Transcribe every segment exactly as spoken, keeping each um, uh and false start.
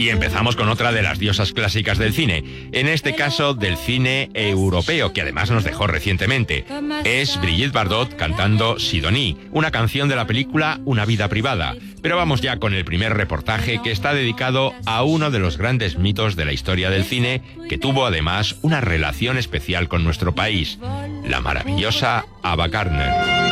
Y empezamos con otra de las diosas clásicas del cine, en este caso del cine europeo, que además nos dejó recientemente. Es Brigitte Bardot cantando Sidonie, una canción de la película Una vida privada. Pero vamos ya con el primer reportaje, que está dedicado a uno de los grandes mitos de la historia del cine, que tuvo además una relación especial con nuestro país, la maravillosa Ava Gardner.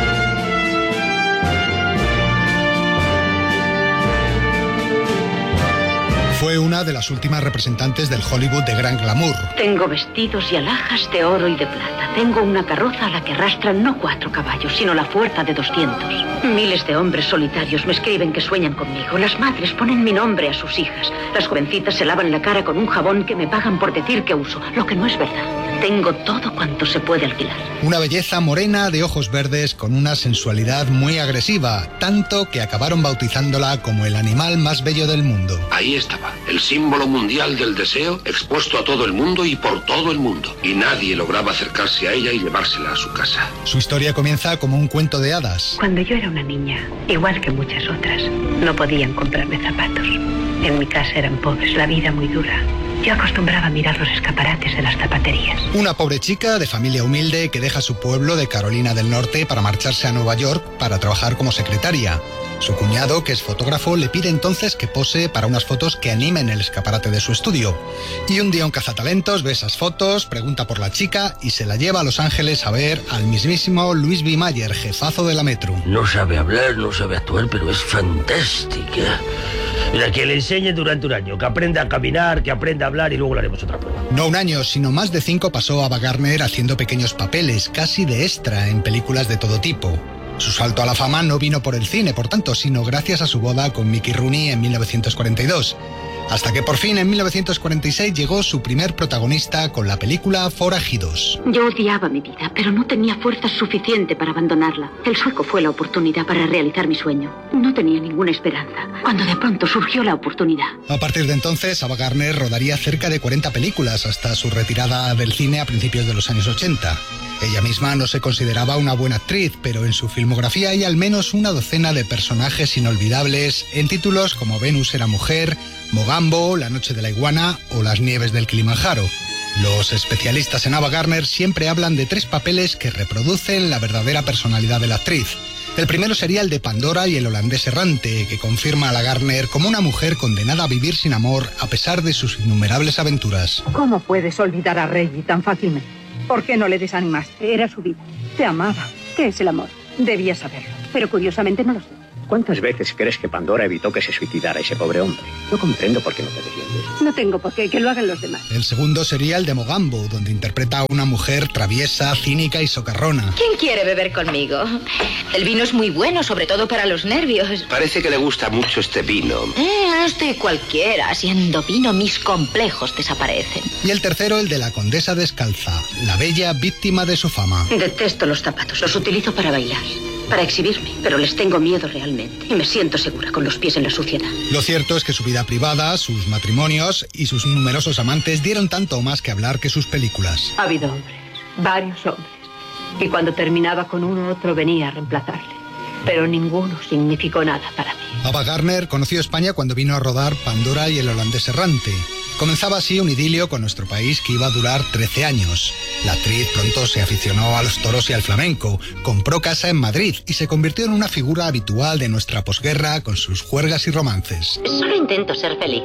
Fue una de las últimas representantes del Hollywood de gran glamour. Tengo vestidos y alhajas de oro y de plata. Tengo una carroza a la que arrastran no cuatro caballos, sino la fuerza de doscientos. Miles de hombres solitarios me escriben que sueñan conmigo. Las madres ponen mi nombre a sus hijas. Las jovencitas se lavan la cara con un jabón que me pagan por decir que uso, lo que no es verdad. Tengo todo cuanto se puede alquilar. Una belleza morena de ojos verdes con una sensualidad muy agresiva, tanto que acabaron bautizándola como el animal más bello del mundo. Ahí estaba, el símbolo mundial del deseo, expuesto a todo el mundo y por todo el mundo. Y nadie lograba acercarse a ella y llevársela a su casa. Su historia comienza como un cuento de hadas. Cuando yo era una niña, igual que muchas otras, no podían comprarme zapatos. En mi casa eran pobres, la vida muy dura. Yo acostumbraba a mirar los escaparates de las zapaterías. Una pobre chica de familia humilde que deja su pueblo de Carolina del Norte para marcharse a Nueva York para trabajar como secretaria. Su cuñado, que es fotógrafo, le pide entonces que pose para unas fotos que animen el escaparate de su estudio. Y un día un cazatalentos ve esas fotos, pregunta por la chica y se la lleva a Los Ángeles a ver al mismísimo Louis B. Mayer, jefazo de la Metro. No sabe hablar, no sabe actuar, pero es fantástica. Mira, que le enseñe durante un año, que aprenda a caminar, que aprenda a hablar y luego le haremos otra prueba. No un año, sino más de cinco pasó Ava Gardner haciendo pequeños papeles, casi de extra, en películas de todo tipo. Su salto a la fama no vino por el cine, por tanto, sino gracias a su boda con Mickey Rooney en mil novecientos cuarenta y dos. Hasta que por fin en mil novecientos cuarenta y seis llegó su primer protagonista con la película Forajidos. Yo odiaba mi vida, pero no tenía fuerza suficiente para abandonarla. El sueco fue la oportunidad para realizar mi sueño. No tenía ninguna esperanza, cuando de pronto surgió la oportunidad. A partir de entonces, Ava Gardner rodaría cerca de cuarenta películas hasta su retirada del cine a principios de los años ochenta. Ella misma no se consideraba una buena actriz, pero en su filmografía hay al menos una docena de personajes inolvidables en títulos como Venus era mujer, Mogambo, La noche de la iguana o Las nieves del Kilimanjaro. Los especialistas en Ava Gardner siempre hablan de tres papeles que reproducen la verdadera personalidad de la actriz. El primero sería el de Pandora y el holandés errante, que confirma a la Gardner como una mujer condenada a vivir sin amor a pesar de sus innumerables aventuras. ¿Cómo puedes olvidar a Reggie tan fácilmente? ¿Por qué no le desanimaste? Era su vida. Te amaba. ¿Qué es el amor? Debías saberlo, pero curiosamente no lo sé. ¿Cuántas veces crees que Pandora evitó que se suicidara ese pobre hombre? No comprendo por qué no te defiendes. No tengo por qué, que lo hagan los demás. El segundo sería el de Mogambo, donde interpreta a una mujer traviesa, cínica y socarrona. ¿Quién quiere beber conmigo? El vino es muy bueno, sobre todo para los nervios. Parece que le gusta mucho este vino. Mm, no estoy cualquiera. Siendo vino, mis complejos desaparecen. Y el tercero, el de la condesa descalza, la bella víctima de su fama. Detesto los zapatos, los utilizo para bailar, para exhibirme, pero les tengo miedo realmente y me siento segura con los pies en la suciedad. Lo cierto es que su vida privada, sus matrimonios y sus numerosos amantes dieron tanto más que hablar que sus películas. Ha habido hombres, varios hombres, y cuando terminaba con uno, otro venía a reemplazarle. Pero ninguno significó nada para mí. Ava Gardner conoció España cuando vino a rodar Pandora y el holandés errante. Comenzaba así un idilio con nuestro país que iba a durar trece años. La actriz pronto se aficionó a los toros y al flamenco, compró casa en Madrid y se convirtió en una figura habitual de nuestra posguerra con sus juergas y romances. Solo intento ser feliz.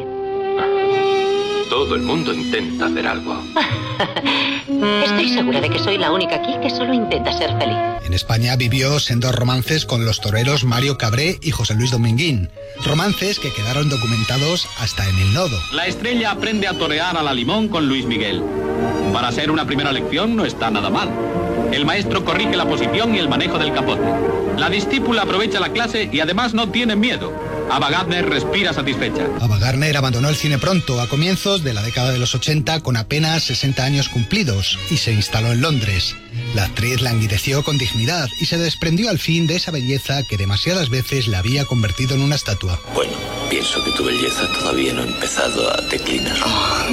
Todo el mundo intenta hacer algo. Estoy segura de que soy la única aquí que solo intenta ser feliz. En España vivió sendos romances con los toreros Mario Cabré y José Luis Dominguín. Romances que quedaron documentados hasta en el Nodo. La estrella aprende a torear a la limón con Luis Miguel. Para ser una primera lección no está nada mal. El maestro corrige la posición y el manejo del capote. La discípula aprovecha la clase y además no tiene miedo. Ava Gardner respira satisfecha. Ava Gardner abandonó el cine pronto, a comienzos de la década de los ochenta, con apenas sesenta años cumplidos, y se instaló en Londres. La actriz languideció con dignidad y se desprendió al fin de esa belleza que demasiadas veces la había convertido en una estatua. Bueno, pienso que tu belleza todavía no ha empezado a declinar. Oh,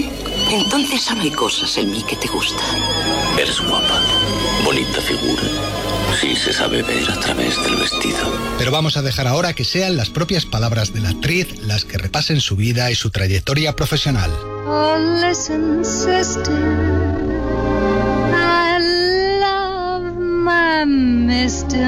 entonces aún hay cosas en mí que te gustan. Eres guapa, bonita figura, Así se sabe ver a través del vestido. Pero vamos a dejar ahora que sean las propias palabras de la actriz las que repasen su vida y su trayectoria profesional. Oh, listen, sister, I love my mister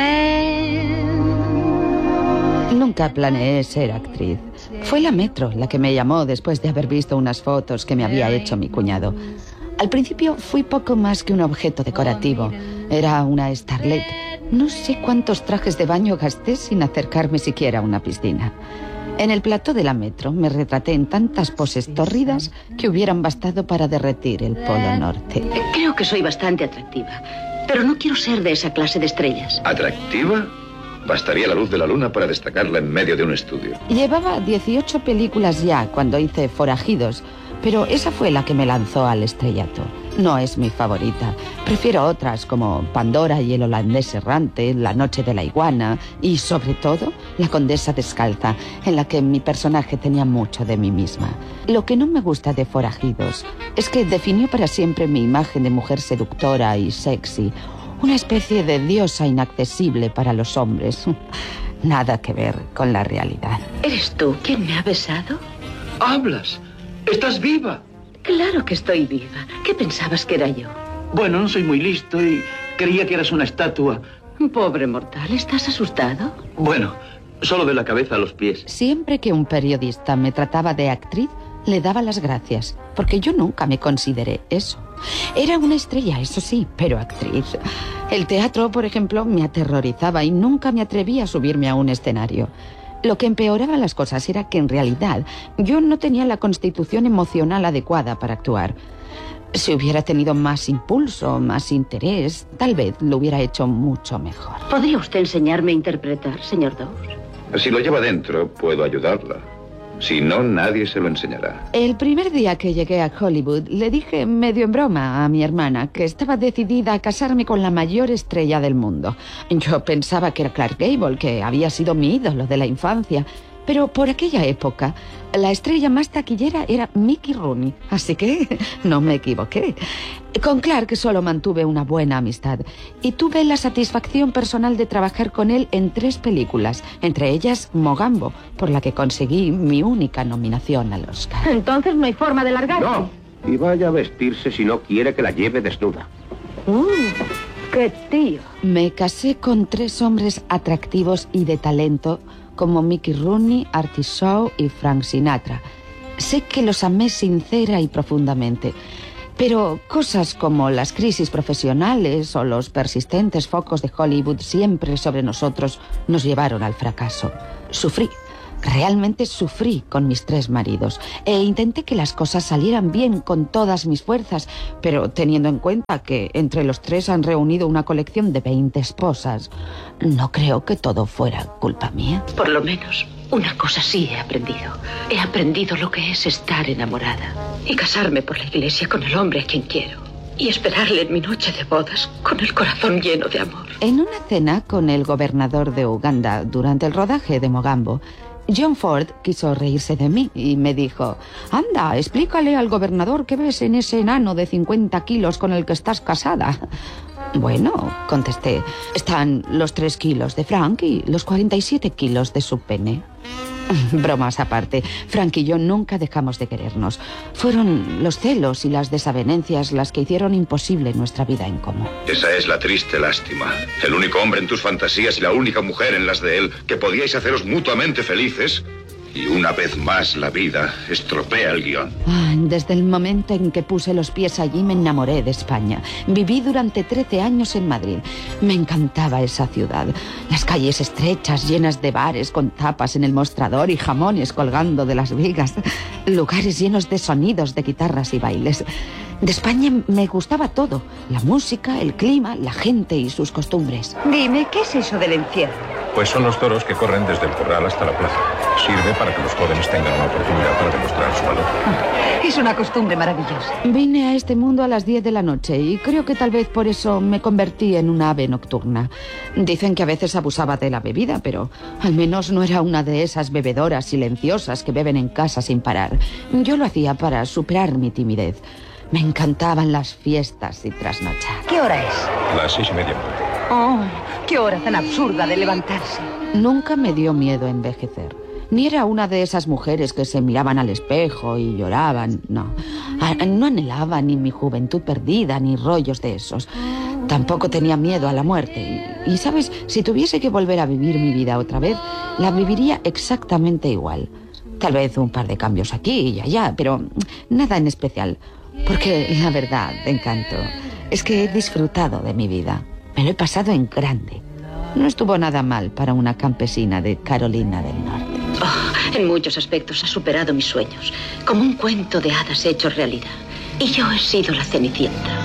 Man. Nunca planeé ser actriz. Fue la Metro la que me llamó después de haber visto unas fotos que me había hecho mi cuñado. Al principio fui poco más que un objeto decorativo. Era una starlet. No sé cuántos trajes de baño gasté sin acercarme siquiera a una piscina. En el plató de la Metro me retraté en tantas poses torridas que hubieran bastado para derretir el Polo Norte. Creo que soy bastante atractiva, pero no quiero ser de esa clase de estrellas. ¿Atractiva? Bastaría la luz de la luna para destacarla en medio de un estudio. Llevaba dieciocho películas ya cuando hice Forajidos, pero esa fue la que me lanzó al estrellato. No es mi favorita. Prefiero otras como Pandora y el holandés errante, La noche de la iguana y, sobre todo, La condesa descalza, en la que mi personaje tenía mucho de mí misma. Lo que no me gusta de Forajidos es que definió para siempre mi imagen de mujer seductora y sexy, una especie de diosa inaccesible para los hombres. Nada que ver con la realidad. ¿Eres tú quien me ha besado? ¡Hablas! ¡Estás viva! Claro que estoy viva. ¿Qué pensabas que era yo? Bueno, no soy muy listo y creía que eras una estatua. Pobre mortal, ¿estás asustado? Bueno, solo de la cabeza a los pies. Siempre que un periodista me trataba de actriz, le daba las gracias, porque yo nunca me consideré eso. Era una estrella, eso sí, pero actriz. El teatro, por ejemplo, me aterrorizaba y nunca me atreví a subirme a un escenario. Lo que empeoraba las cosas era que en realidad yo no tenía la constitución emocional adecuada para actuar. Si hubiera tenido más impulso, más interés, tal vez lo hubiera hecho mucho mejor. ¿Podría usted enseñarme a interpretar, señor Dawes? Si lo lleva dentro, puedo ayudarla. Si no, nadie se lo enseñará. El primer día que llegué a Hollywood, le dije medio en broma a mi hermana que estaba decidida a casarme con la mayor estrella del mundo. Yo pensaba que era Clark Gable, que había sido mi ídolo de la infancia. Pero por aquella época, la estrella más taquillera era Mickey Rooney, así que no me equivoqué. Con Clark solo mantuve una buena amistad y tuve la satisfacción personal de trabajar con él en tres películas, entre ellas Mogambo, por la que conseguí mi única nominación al Oscar. Entonces no hay forma de largarse. No, y vaya a vestirse si no quiere que la lleve desnuda. Uh, ¡Qué tío! Me casé con tres hombres atractivos y de talento, como Mickey Rooney, Artie Shaw y Frank Sinatra. Sé que los amé sincera y profundamente, pero cosas como las crisis profesionales o los persistentes focos de Hollywood siempre sobre nosotros nos llevaron al fracaso. Sufrí. Realmente sufrí con mis tres maridos e intenté que las cosas salieran bien con todas mis fuerzas, pero teniendo en cuenta que entre los tres han reunido una colección de veinte esposas, no creo que todo fuera culpa mía. Por lo menos una cosa sí he aprendido. He aprendido lo que es estar enamorada y casarme por la iglesia con el hombre a quien quiero y esperarle en mi noche de bodas con el corazón lleno de amor. En una cena con el gobernador de Uganda durante el rodaje de Mogambo, John Ford quiso reírse de mí y me dijo: anda, explícale al gobernador qué ves en ese enano de cincuenta kilos con el que estás casada. Bueno, contesté, están los tres kilos de Frank y los cuarenta y siete kilos de su pene. Bromas aparte, Frank y yo nunca dejamos de querernos. Fueron los celos y las desavenencias las que hicieron imposible nuestra vida en común. Esa es la triste lástima. El único hombre en tus fantasías y la única mujer en las de él, que podíais haceros mutuamente felices. Y una vez más la vida estropea el guión. Desde el momento en que puse los pies allí me enamoré de España. Viví durante trece años en Madrid. Me encantaba esa ciudad. Las calles estrechas, llenas de bares con tapas en el mostrador y jamones colgando de las vigas. Lugares llenos de sonidos de guitarras y bailes. De España me gustaba todo. La música, el clima, la gente y sus costumbres. Dime, ¿qué es eso del encierro? Pues son los toros que corren desde el corral hasta la plaza. Sirve para que los jóvenes tengan una oportunidad para demostrar su valor. Es una costumbre maravillosa. Vine a este mundo a las diez de la noche y creo que tal vez por eso me convertí en una ave nocturna. Dicen que a veces abusaba de la bebida, pero al menos no era una de esas bebedoras silenciosas que beben en casa sin parar. Yo lo hacía para superar mi timidez. Me encantaban las fiestas y trasnochar. ¿Qué hora es? Las seis y media. Oh, qué hora tan absurda de levantarse. Nunca me dio miedo envejecer. Ni era una de esas mujeres que se miraban al espejo y lloraban, no. No anhelaba ni mi juventud perdida, ni rollos de esos. Tampoco tenía miedo a la muerte. Y, y, ¿sabes? Si tuviese que volver a vivir mi vida otra vez, la viviría exactamente igual. Tal vez un par de cambios aquí y allá, pero nada en especial. Porque la verdad, Encanto, es que he disfrutado de mi vida. Me lo he pasado en grande. No estuvo nada mal para una campesina de Carolina del Norte. Oh, en muchos aspectos ha superado mis sueños, como un cuento de hadas hecho realidad. Y yo he sido la Cenicienta.